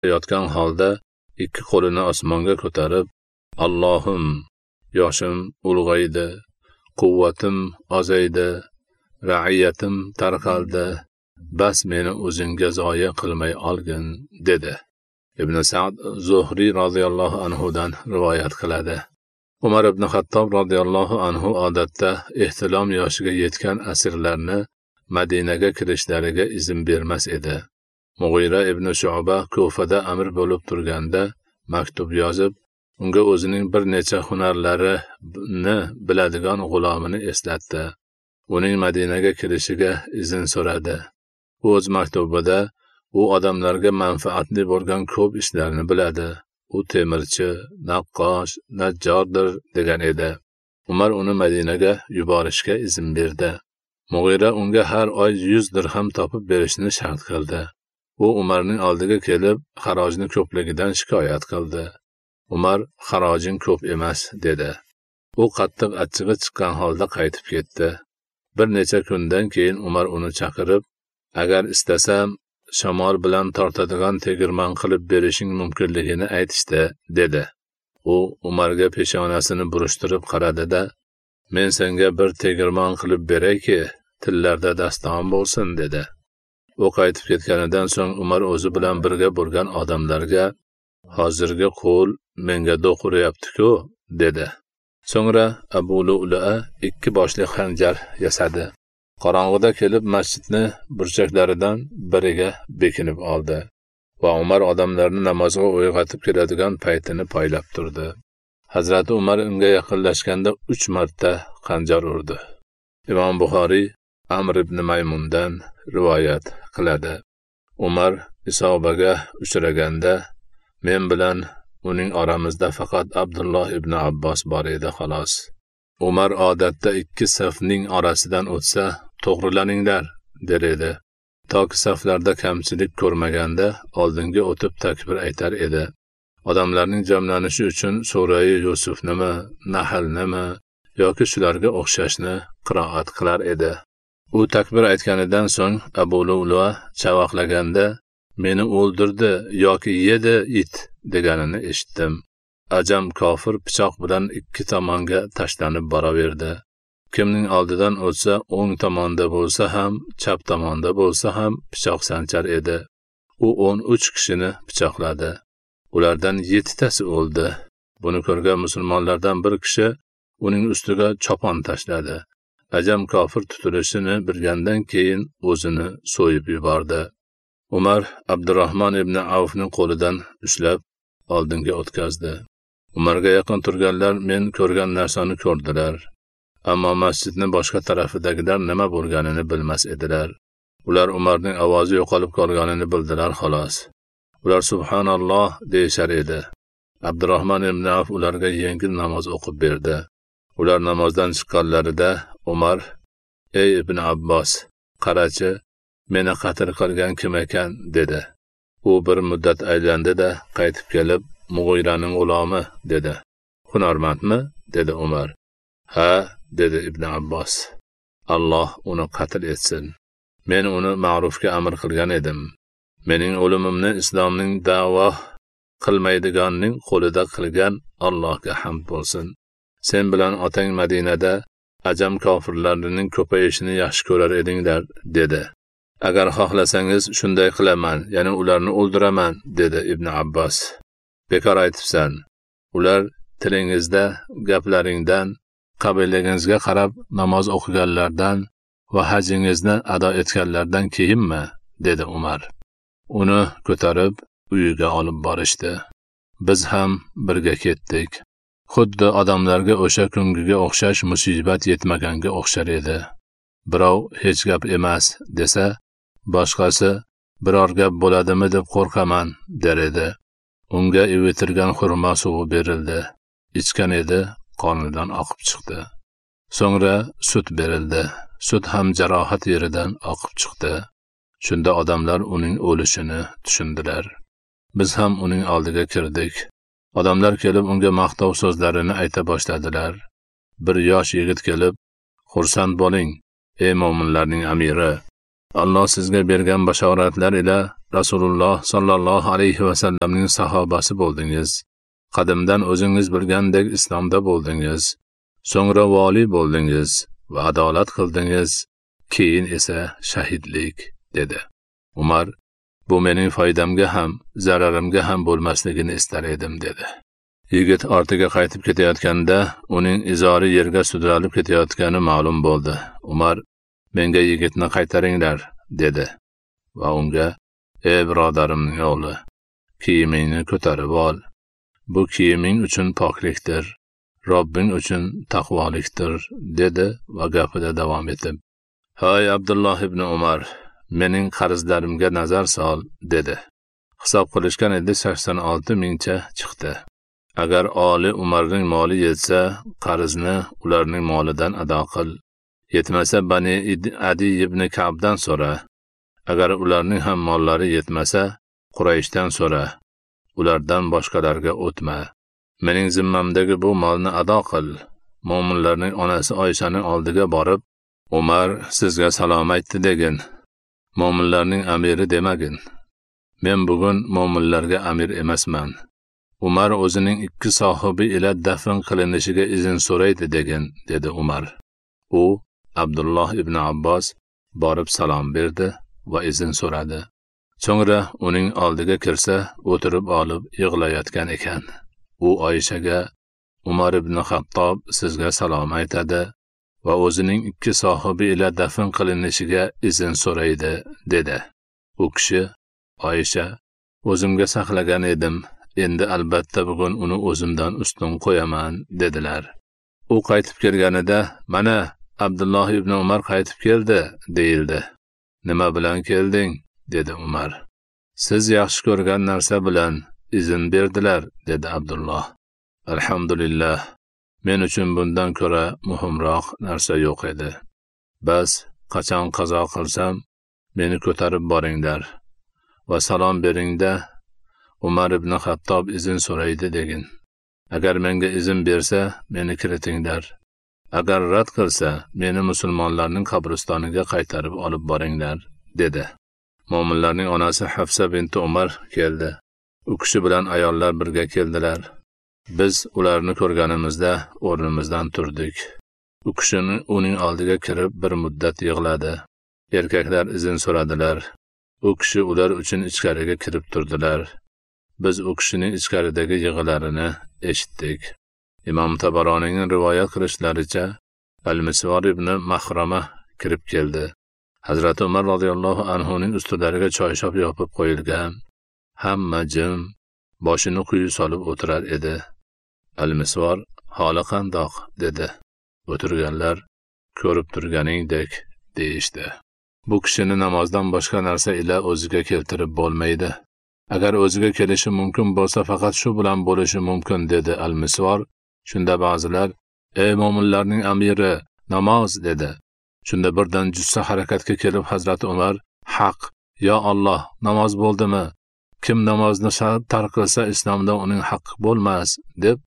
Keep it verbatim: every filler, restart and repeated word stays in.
yotgan holda ikki qo'lini osmonga ko'tarib, Allohim, yoshim ulg'aydi, quvvatim ozaydi, ra'iyatim tarqaldi, bas meni o'zingga zoya qilmay olgin, dedi. Ibn Sa'd Zuhri radhiyallohu anhu dan rivoyat qiladi. Umar ibn Xattob radhiyallohu anhu odatda ehtilom yoshiga yetgan asirlarni Madinaga kirishlariga izn bermas edi. Mughira ibn Shu'ba Kufada amir bo'lib turganda maktub yozib, unga o'zining bir necha hunarlarini biladigan g'ulomini eslatdi. Uning Madinaga kirishiga izn so'radi. O'z maktubida u odamlarga manfaatli bo'lgan ko'p ishlarni biladi. U temirchi, naqqosh, najjordir degan edi. Umar uni Madinaga yuborishga izn berdi. Mughira unga har oy yuz dirham topib berishni shart qildi. U Umarning oldiga kelib, xarojning ko'pligidan shikoyat qildi. Umar, xarojing ko'p emas, dedi. U qattiq achchig'i chiqqan holda qaytib ketdi. Bir necha kundan keyin Umar uni chaqirib, agar istasam, shamol bilan tortadigan tegirmon qilib berishing mumkinligini aytishdi, dedi. U Umarga peshonasini burishtirib qaradi-da, men senga bir tegirmon qilib beray-ki, tillarda daston bo'lsin, dedi. U qaytib ketganidan so'ng Umar o'zi bilan birga bo'lgan odamlarga, hozirgi qo'l menga do'q uryapti-ku, dedi. So'ngra Abu Lu'lu'a ikki boshli xanjar yasadi. Qorong'ida kelib masjidni burchaklaridan biriga bekinib oldi va Umar odamlarni namozga uyg'otib keladigan paytini poylab turdi. Hazrati Umar unga yaqinlashganda uch marta xanjar urdi. Imom Buxoriy Amr ibn Maymundan rivoyat qiladi. Umar isobaga uchraganda men bilan uning oramizda faqat Abdulloh ibn Abbos bor edi, xolos. Umar odatda ikki safning orasidan o'tsa, to'g'rilaninglar, der edi. Toki saflarda kamchilik ko'rmaganda oldinga o'tib takbir aytar edi. Odamlarning jamlanishi uchun Sura-i Yusufnimi, Nahlnimi yoki shularga o'xshashni qiroat qilar edi. U takbir aytganidan so'ng Abu Lu'lu'a chavaqlaganda meni o'ldirdi yoki yedi it deganini eshitdim. Ajam kofir pichoq bilan ikki tomonga tashlanib boraverdi. Kimning oldidan o'tsa, o'ng tomonda bo'lsa ham, chap tomonda bo'lsa ham pichoq sanchar edi. U o'n uch kishini pichoqladi. Ulardan yettitasi o'ldi. Buni ko'rgan musulmonlardan bir kishi uning ustiga chopon tashladi. Ajam kofir tutilishini bilgandan keyin o'zini so'yib yubordi. Umar Abdurrahmon ibn Avfning qo'lidan ushlab oldinga o'tkazdi. Umarga yaqin turganlar men ko'rgan narsani ko'rdilar. Ammo masjidning boshqa tarafidagilar nima bo'lganini bilmas edilar. Ular Umarning ovozi yo'qolib qolganini bildilar, xolos. Ular subhanalloh deyishar edi. Abdurrahmon ibn Avf ularga yengil namoz o'qib berdi. Ular namozdan chiqqanlarida Umar, ey ibn Abbos, qarachi, meni qatl qilgan kim ekan, dedi. U bir muddat aylandi-da, qaytib kelib, Mughiraning g'ulomi, dedi. Hunarmandmi? Dedi Umar. Ha, dedi ibn Abbos. Alloh uni qatl etsin. Men uni ma'rufga amr qilgan edim. Mening o'limimni islomning da'vo qilmaydiganning qo'lida qilgan Allohga hamd bo'lsin. Sen bilan otang Madinada ajam kofirlarining ko'payishini yaxshi ko'rar edinglar, dedi. Agar xohlasangiz shunday qilaman, ya'ni ularni o'ldiraman, dedi ibn Abbos. Bekor aytibsan. Ular tilingizda, gaplaringdan, qabilingizga qarab namoz o'qiganlardan va hajingizni ado etganlardan keyinmi, dedi Umar. Uni ko'tarib uyiga olib borishdi. Biz ham birga ketdik. Xuddi odamlarga o'sha kungiga o'xshash musibat yetmaganga o'xshar edi. Birov hech gap emas desa, boshqasi biror gap bo'ladimi deb qo'rqaman, der edi. Unga ivitirgan xurmo suvi berildi. Ichgan edi, qonidan oqib chiqdi. So'ngra sut berildi. Sut ham jarohat yeridan oqib chiqdi. Shunda odamlar uning o'lishini tushundilar. Biz ham uning oldiga kirdik. Odamlar kelib unga maqtov so'zlarini ayta boshladilar. Bir yosh yigit kelib, "Xursand bo'ling, ey mo'minlarning amiri. Alloh sizga bergan bashoratlar ila Rasululloh sallallohu alayhi va sallamning sahobasi bo'ldingiz. Qadimdan o'zingiz bilgandek islomda bo'ldingiz. So'ngra vali bo'ldingiz va adolat qildingiz. Keyin esa shahidlik dedi. Umar, bu mening foydamga ham, zararimga ham bo'lmasligini istar edim dedi. Yigit ortiga qaytib ketayotganda uning izori yerga sudralib ketayotgani ma'lum bo'ldi. Umar, menga yigitni qaytaringlar dedi va unga, ey birodarimning o'g'li, kiyimingni ko'tarib ol. Bu kiyiming uchun poklikdir, Robbing uchun taqvolikdir dedi va gapida davom etib, hay Abdulloh ibn Umar, mening qarzlarimga nazar sol dedi. Hisob qilishgan edi sakson olti mingcha chiqdi. Agar oli Umarning moli yetsa, qarzni ularning molidan ado qil. Yetmasa Bani Adi ibn Ka'bdan so'ra. Agar ularning ham mollari yetmasa, Qurayshdan so'ra. Ulardan boshqalarga o'tma. Mening zimmamdagi bu molni ado qil. Mo'minlarning onasi Oyshaning oldiga borib, Umar sizga salom aytdi degin. Mo'minlarning amiri demagin. Men bugun mo'minlarga amir emasman. Umar o'zining ikki sohibi ila dafn qilinishiga izn so'raydi degin, dedi Umar. U Abdulloh ibn Abbos borib salom berdi va izn so'radi. So'ngra uning oldiga kirsa, o'tirib olib yig'layotgan ekan. U Oyshaga, Umar ibn Xattob sizga salom aytadi va o'zining ikki sohibi ila dafn qilinishiga izn so'raydi, dedi. U kishi, Oysha, o'zimga saqlagan edim, endi albatta bugun uni o'zimdan ustun qo'yaman, dedilar. U qaytib kelganida, mana Abdulloh ibn Umar qaytib keldi, deyildi. Nima bilan kelding? Dedi Umar. Siz yaxshi ko'rgan narsa bilan izn berdilar, dedi Abdulloh. Alhamdulillah, men uchun bundan ko'ra muhimroq narsa yo'q edi. Bas, qachon qazo qilsam, meni ko'tarib boringlar va salom beringda, Umar ibn Xattob izn so'raydi degin. Agar menga izn bersa, meni kiritinglar. Agar rad qilsa, meni musulmonlarning qabristoniga qaytarib olib boringlar, dedi. Mo'minlarning onasi Hafsa binti Umar keldi. U kishi bilan ayollar birga keldilar. Biz ularni ko'rganimizda o'rnimizdan turdik. U kishini uning oldiga kirib bir muddat yig'ladi. Erkaklar izn so'radilar. U kishi ular uchun ichkariga kirib turdilar. Biz u kishining ichkaridagi yig'larini eshitdik. Imom Tabaronining rivoyat qilishlaricha, Al-Misvar ibn Mahrama kirib keldi. Hazrat Umar radhiyallohu anhuning ustilariga choyshob yopib qo'yilgan. Hamma jim, boshini quyi solib o'tirar edi. Al-Misvar, holi qandoq, dedi. O'tirganlar, ko'rib turganingdek, deyishdi. Bu kishini namozdan boshqa narsa ila o'ziga keltirib bo'lmaydi. Agar o'ziga kelishi mumkin bo'lsa, faqat shu bilan bo'lishi mumkin, dedi Al-Misvar. Shunda ba'zilar, ey mo'minlarning amiri, namoz, dedi. Shunda birdan jussa harakatga kelib Hazrat Umar, haq, yo Alloh, namoz bo'ldimi? Kim namozni tark qilsa islomda uning haqqi bo'lmas, deb